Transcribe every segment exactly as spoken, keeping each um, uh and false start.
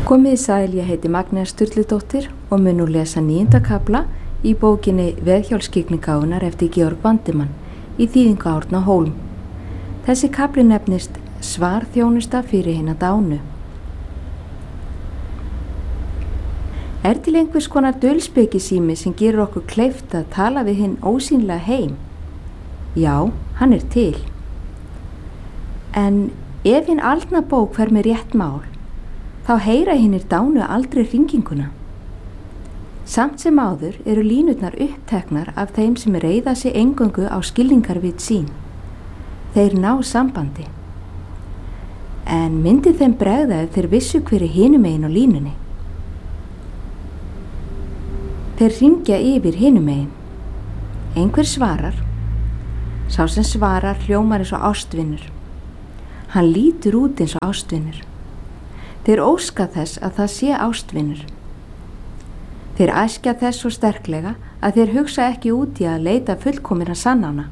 Komið sæl, ég heiti Magnea Sturludóttir og mun nú lesa níunda kafla í bókinni Veðhjálpskyggnigáfunnar eftir Georg Bandimann í þýðingu Árna Hólm. Þessi kafli nefnist Svarþjónusta fyrir hina dánu. Er til einhvers konar dulspekisími sem gerir okkur kleift að tala við hinn ósýnlega heim? Já, hann er til. En ef hinn aldna bók fer með rétt mál, þá heyra hinnir dánu aldrei hringinguna. Samt sem áður eru línurnar uppteknar af þeim sem reiða sig eingöngu á skilningarvit sín. Þeir ná sambandi. En myndi þeim bregða ef þeir vissu hver er hinum megin á línunni? Þeir hringja yfir hinum megin. Einhver svarar. Sá sem svarar hljómar eins og ástvinur. Hann lítur út eins og ástvinur. Þeir óska þess að það sé ástvinur. Þeir æskja þess svo sterklega að þeir hugsa ekki út í að leita fullkominna sannana.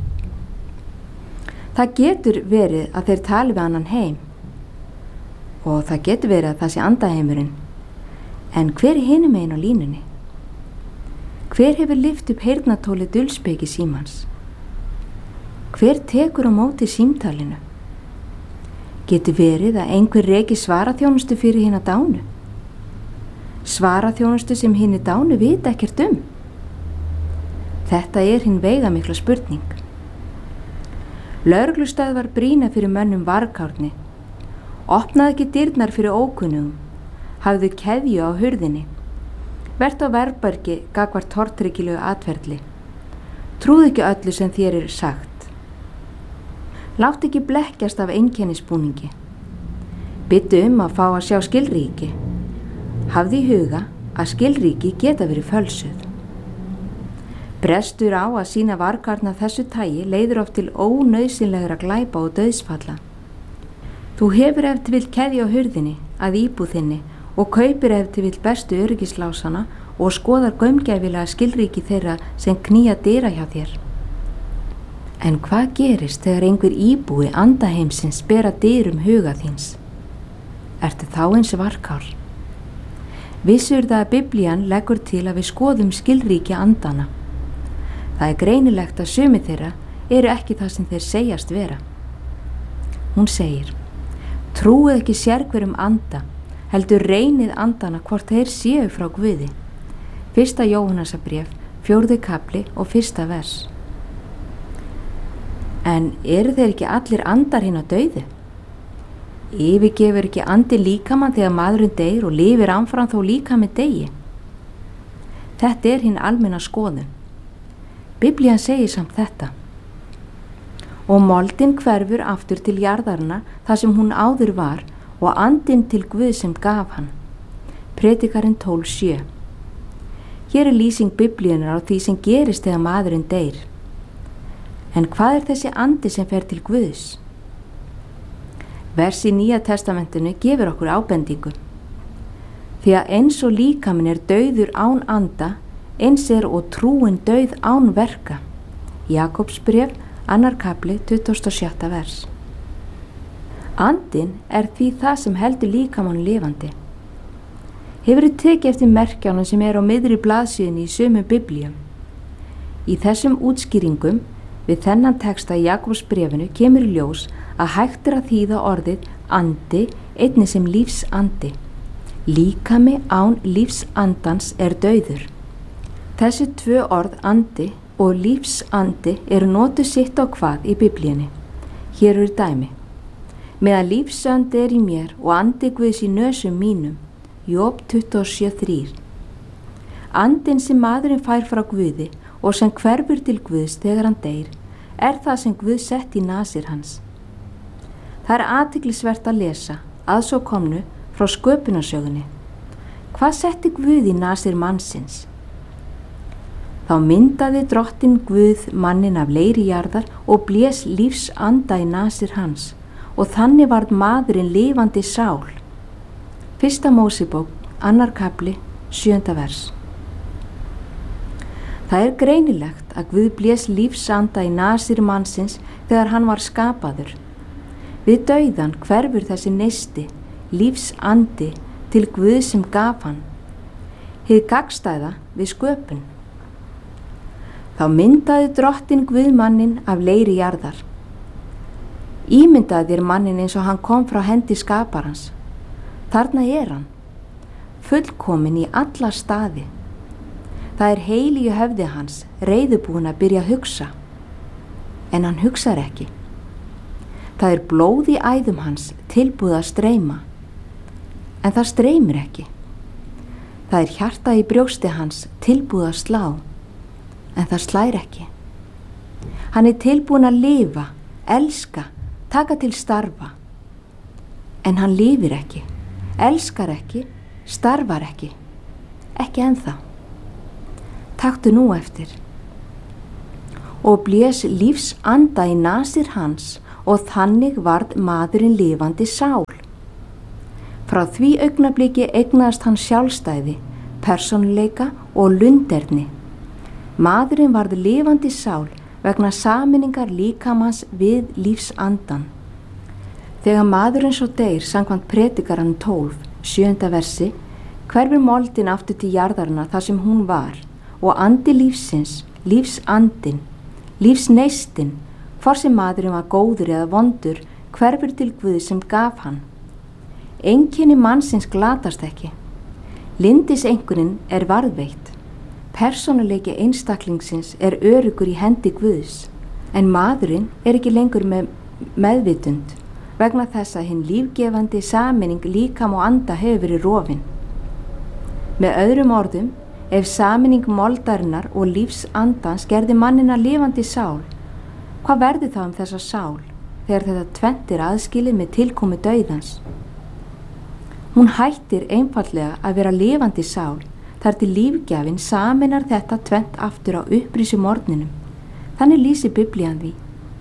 Það getur verið að þeir tali við annan heim og það getur verið að það sé andaheimurinn. En hver er hinum megin á línunni? Hver hefur lyft upp heyrnartóli dulspeki símans? Hver tekur á móti símtalinu? Getur verið að einhver reki svaraþjónustu fyrir hina dánu? Svaraþjónustu sem hinni dánu vita ekkert um? Þetta er hinn veigamikla spurning. Lögreglustöðvar brýna fyrir mönnum varkárni. Opnaði ekki dyrnar fyrir ókunnugum. Hafðu keðju á hurðinni. Vert á verðbergi gagvart tortryggilegu atferðli. Trúðu ekki öllu sem þér er sagt. Látt ekki blekkjast af einkennisbúningi. Byttu um að fá að sjá skilríki. Hafðu í huga að skilríki geta verið fölsuð. Brestur á að sýna varkárna þessu tagi leiðir oft til ónauðsynlegra glæpa og dauðsfalla. Þú hefur ef til vill keðju á hurðinni að íbúðinni og kaupir ef til vill bestu öryggislásana og skoðar gaumgæfilega skilríki þeirra sem knýja dyra hjá þér. En hvað gerist þegar einhver íbúi andaheimsins bera dyrum huga þíns? Ertu þá eins varkár? Vissur það að Biblían leggur til að við skoðum skilríki andana. Það er greinilegt að sumir þeirra eru ekki það sem þeir segjast vera. Hún segir, trúið ekki sérhverjum anda, heldur reynið andana hvort þeir séu frá Guði. Fyrsta Jóhannasarbréf, fjórði kafli og fyrsta vers. En eru þeir ekki allir andar hinn á dauðu? Yfirgefur ekki andi líkamann þegar maðurinn deyr og lifir áfram þó líkaminn deyi? Þetta er hinn almenna skoðun. Biblían segir samt þetta. Og moldin hverfur aftur til jarðarna þar sem hún áður var og andinn til Guð sem gaf hann. Predikarinn tólf sjö. Hér er lýsing Biblíunar á því sem gerist þegar maðurinn deyr. En hvað er þessi andi sem fer til Guðs? Vers í Nýja testamentinu gefur okkur ábendingu. Því að eins og líkaminn er dauður án anda, eins er og trúin dauð án verka. Jakobsbréf, annar kafli, tuttugasta og sjötta vers. Andinn er því það sem heldur líkamann lifandi. Hefurðu tekið eftir merkjánum sem er á miðri blaðsíðunni í sumum Biblíum? Í þessum útskýringum við þennan texta í Jakobsbréfinu kemur í ljós að hægt er að þýða orðið andi einnig sem lífsandi. Líkami án lífsandans er dauður. Þessi tvö orð andi og lífsandi eru notuð sitt á hvað í Biblíunni. Hér eru dæmi. Meðan lífsandi er í mér og andi Guðs í nösum mínum. Job tuttugu og sjö þrjú. Andinn sem maðurinn fær frá Guði og sem hverfur til Guðs þegar hann deyr, er það sem Guð sett í nasir hans. Það er athyglisvert að lesa, að svo komnu, frá sköpunarsögunni. Hvað setti Guð í nasir mannsins? Þá myndaði drottinn Guð mannin af leiri jarðar og blés lífsanda í nasir hans, og þannig varð maðurinn lifandi sál. Fyrsta Mósebók, annar kafli, sjöunda vers. Það er greinilegt að Guð blés lífsanda í nasir mannsins þegar hann var skapaður. Við dauðan hverfur þessi neisti, lífsandi, til Guð sem gaf hann, hið gagnstæða við sköpun. Þá myndaði drottin Guð manninn af leiri jarðar. Ímyndaði þér manninn eins og hann kom frá hendi skaparans. Þarna er hann, fullkominn í alla staði. Það er heili í höfði hans, reiðubúinn að byrja að hugsa. En hann hugsar ekki. Það er blóð í æðum hans tilbúið að streyma. En það streymir ekki. Það er hjarta í brjósti hans tilbúið að slá. En það slær ekki. Hann er tilbúinn að lifa, elska, taka til starfa. En hann lifir ekki, elskar ekki, starfar ekki. Ekki ennþá. Taktu nú eftir. Og blés lífs anda í nasir hans og þannig varð maðurinn lifandi sál. Frá því augnabliki eignaðist hann sjálfstæði, persónuleika og lunderni. Maðurinn varð lifandi sál vegna sameiningar líkamans við lífsandan. Þegar maðurinn svo deyr samkvæmt Predikaranum tólf, sjöunda versi, hverfur moldin aftur til jarðarinnar þar sem hún var og andi lífsins, lífsandin, lífsneistin, hvort sem maðurinn var góður eða vondur, hverfur til Guð sem gaf hann. Einkenni mannsins glatast ekki. Lindiseinkunnin er varðveitt. Persónuleiki einstaklingsins er öruggur í hendi Guðs, en maðurinn er ekki lengur með meðvitund vegna þess að hinn lífgefandi sameining líkam og anda hefur verið rofin. Með öðrum orðum, ef sameining moldarinnar og lífsandans gerði mannina lifandi sál, hvað verður þá um þessa sál þegar þetta tvennt er aðskilið með tilkomu dauðans? Hún hættir einfaldlega að vera lifandi sál þar til lífgjafinn sameinar þetta tvennt aftur á upprísu morgninum. Þannig lýsir Biblían því.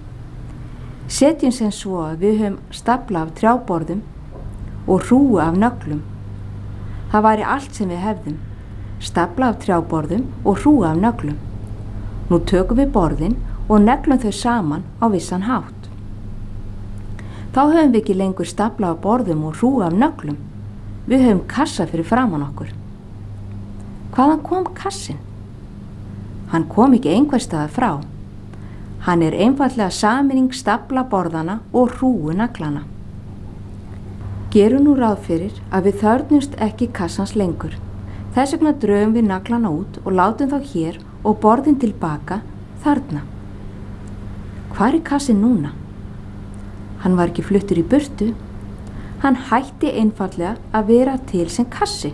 Setjum sem svo að við höfum stafla af trjáborðum og hrúgu af nöglum. Það væri allt sem við hefðum, stafla af trjáborðum og hrúgu af nöglum. Nú tökum við borðin og neglum þau saman á vissan hátt. Þá höfum við ekki lengur stafla af borðum og hrúgu af nöglum. Við höfum kassa fyrir framan okkur. Hvaðan kom kassin? Hann kom ekki einhverstaðar frá. Hann er einfaldlega sameining stafla borðana og hrúgu naglana. Gerum nú ráð fyrir að við þörfnumst ekki kassans lengur. Þess vegna drögum við naglana út og látum þá hér og borðin tilbaka þarna. Hvar er kassin núna? Hann var ekki fluttur í burtu. Hann hætti einfaldlega að vera til sem kassi.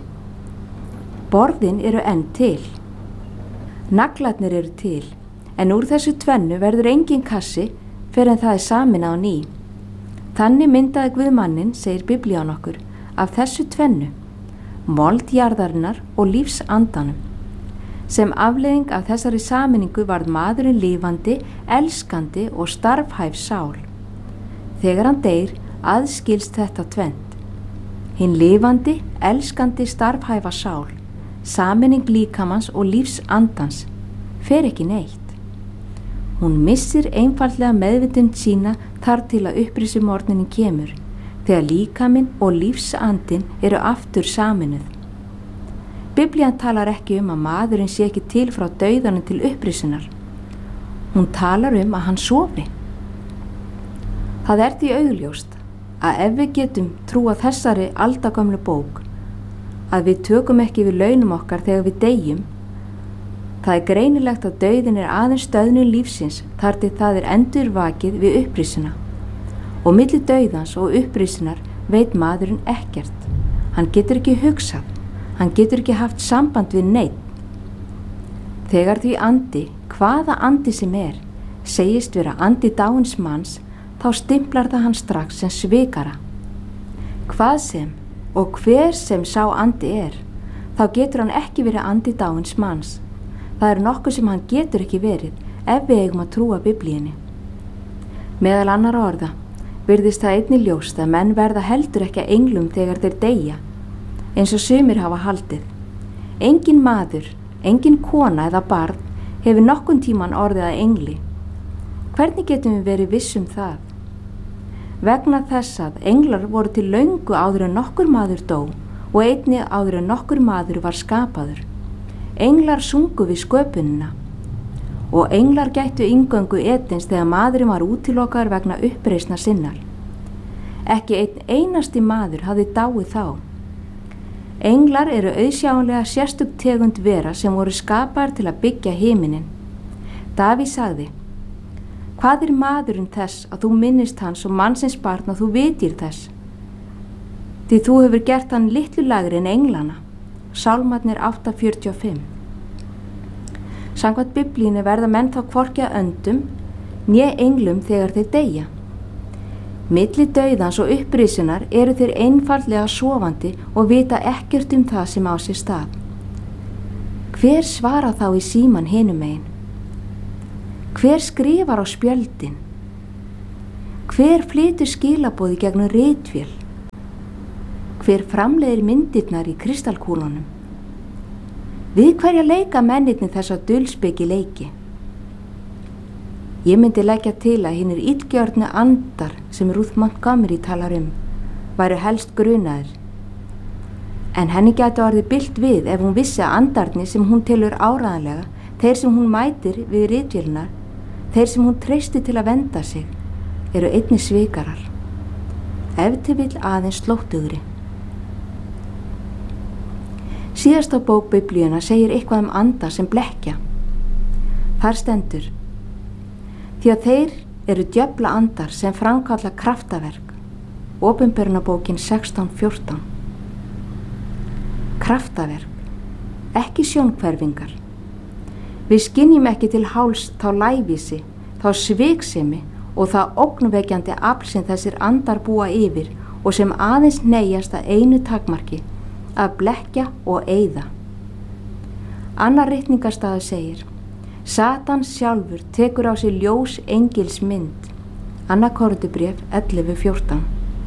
Borðin eru enn til. Naglarnir eru til, en úr þessu tvennu verður engin kassi fyrr en það er sameinað á ný. Þannig myndaði Guð manninn, segir Biblían okkur, af þessu tvennu, mold jarðarinnar og lífsandanum. Sem afleiðing af þessari sameiningu varð maðurinn lifandi, elskandi og starfhæf sál. Þegar hann deyr, aðskilst þetta tvennt. Hinn lifandi, elskandi, starfhæfa sál, sameining líkamans og lífsandans, fer ekki neitt. Hún missir einfaldlega meðvitund sína þar til að upprísu morgninni kemur, þegar líkaminn og lífsandin eru aftur sameinuð. Biblían talar ekki um að maðurinn sé ekki til frá dauðanum til upprísunar. Hún talar um að hann sofi. Það er því augljóst að ef við getum trúað þessari aldagömlu bók, að við tökum ekki við launum okkar þegar við deyjum, það er greinilegt að dauðin er aðeins stöðnun lífsins þar til það er endurvakið við upprisuna. Og milli dauðans og upprisunar veit maðurinn ekkert. Hann getur ekki hugsað, hann getur ekki haft samband við neinn. Þegar því andi, hvaða andi sem er, segist vera andi dáins manns, þá stimplar það hann strax sem svikara. Hvað sem og hver sem sá andi er, þá getur hann ekki verið andi dáins manns. Það er nokkuð sem hann getur ekki verið ef við eigum að trúa Biblíunni. Meðal annarra orða virðist það einnig ljóst að menn verða heldur ekki að englum þegar þeir deyja, eins og sumir hafa haldið. Engin maður, engin kona eða barn hefur nokkun tíman orðið að engli. Hvernig getum við verið viss um það? Vegna þess að englar voru til löngu áður en nokkur maður dó og einnig áður en nokkur maður var skapaður. Englar sungu við sköpunina og englar gættu inngöngu Edens þegar maðurinn var útilokaður vegna uppreisnar sinnar. Ekki einn einasti maður hafði dáið þá. Englar eru auðsjáanlega sérstök tegund vera sem voru skapaðar til að byggja himinin. Davíð sagði: Hvað er maðurinn þess að þú minnist hans og mannsins barn og þú vitir þess? Því þú hefur gert hann litlu lagri en englana. Sálmarnir átta fjörutíu og fimm. Samkvæmt Biblíunni verða menn þá hvorki að öndum né englum þegar þeir deyja. Milli dauðans og upprisunar eru þeir einfaldlega sofandi og vita ekkert um það sem á sér stað. Hver svara þá í síman hinum megin? Hver skrifar á spjöldin? Hver flytur skilaboði gegnum ritvél? Hver framleiðir myndirnar í kristalkúlunum? Við hverja leika mennirnir þessa dulspeki leiki? Ég myndi leggja til að hinir illgjörnu andar sem Ruth Montgomery talar um væru helst grunaðir. En henni gæti orðið bilt við ef hún vissi að andarnir sem hún telur áræðanlega, þeir sem hún mætir við ritvélnar, þeir sem hún treysti til að venda sig, eru einnig svikarar. Ef til vill aðeins slóttugri. Síðasta bók Biblíuna segir eitthvað um anda sem blekkja. Þar stendur: Því að þeir eru djöfla andar sem framkalla kraftaverk. Opinberunarbókin sextán fjórtán. Kraftaverk, ekki sjónhverfingar. Við skynjum ekki til háls þá lævísi, þá sviksemi og það ógnvekjandi afl sem þessir andar búa yfir og sem aðeins neyjast að einu takmarki, að blekkja og eyða. Annar ritningarstaður segir: Satan sjálfur tekur á sig ljós engils mynd. Annar Korintubréf ellefu fjórtán.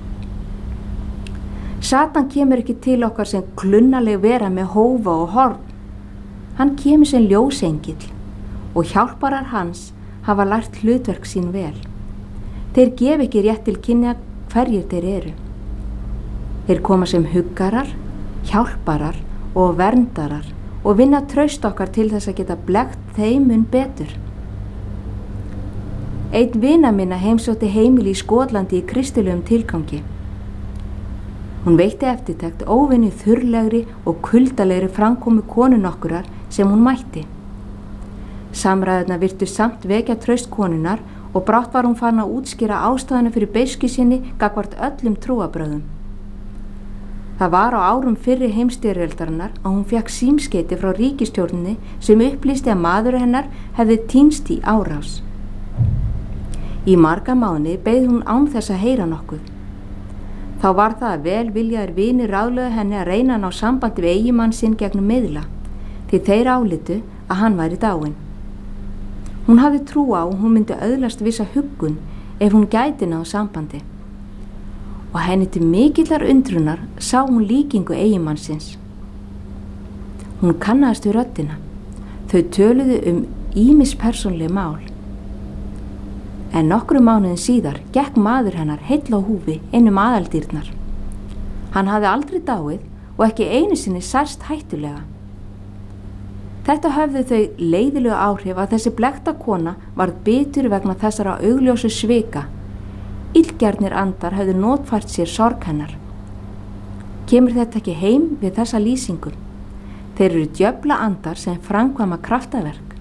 Satan kemur ekki til okkar sem klunnaleg vera með hófa og horn. Hann kemur sem ljósengill og hjálparar hans hafa lært hlutverk sín vel. Þeir gef ekki rétt til kynna hverjir þeir eru. Þeir koma sem huggarar, hjálparar og verndarar og vinna traust okkar til þess að geta blekkt þeim mun betur. Einn vina minna heimsótti heimili í Skotlandi í kristilegum tilgangi. Hún veitti eftirtekt óvinni þurrlegri og kuldalegri framkomu konun okkurar sem hún mætti. Samræðurnar virtust samt vekja traust konunnar og brátt var hún farin að útskýra ástæðuna fyrir beiski sinni gagnvart öllum trúarbrögðum. Það var á árum fyrri heimsstyrjaldarinnar að hún fékk símskeyti frá ríkisstjórninni sem upplýsti að maður hennar hefði týnst í árás. Í marga mánuði beið hún án þess að heyra nokkuð. Þá var það að vel viljaðir vinir ráðlöðu henni að reyna að ná sambandi við eiginmann sinn gegnum miðla, því þeir álitu að hann væri dáinn. Hún hafði trú á að hún myndi öðlast vissa huggun ef hún gæti náð sambandi. Og henni til mikillar undrunar sá hún líkingu eiginmannsins. Hún kannaðist við röddina. Þau töluðu um ýmis persónleg mál. En nokkrum mánuðin síðar gekk maður hennar heill á húfi inn um aðaldyrnar. Hann hafði aldrei dáið og ekki einu sinni særst hættulega. Þetta höfðu þau leiðilegu áhrif að þessi blekkta kona varð bitur vegna þessara augljósu svika. Illgjarnir andar höfðu notfært sér sorg hennar. Kemur þetta ekki heim við þessa lýsingu? Þeir eru djöfla andar sem framkvæma kraftaverk.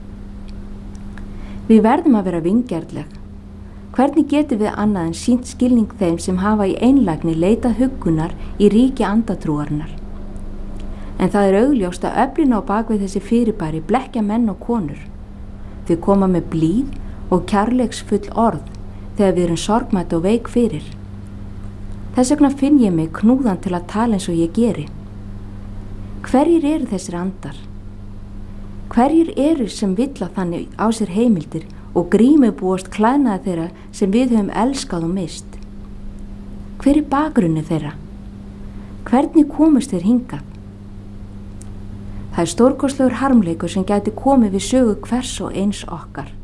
Við verðum að vera vingjarnleg. Hvernig getum við annað en sýnt skilning þeim sem hafa í einlægni leitað huggunar í ríki andatrúarinnar? En það er augljóst að öflin á bakvið þessi fyrirbæri blekkja menn og konur. Þau koma með blíð og kærleiksfull orð þegar við erum sorgmætt og veik fyrir. Þess vegna finn ég mig knúðan til að tala eins og ég geri. Hverjir eru þessir andar? Hverjir eru sem villa þannig á sér heimildir og grímubúast klæðnaði þeirra sem við höfum elskað og mist? Hver er bakgrunni þeirra? Hvernig komust þeir hingað? Það er stórkostlegur harmleikur sem gæti komið við sögu hvers og eins okkar.